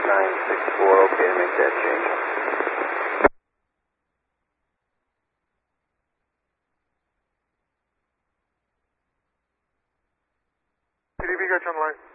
964, okay to make that change. CDB got you on the line.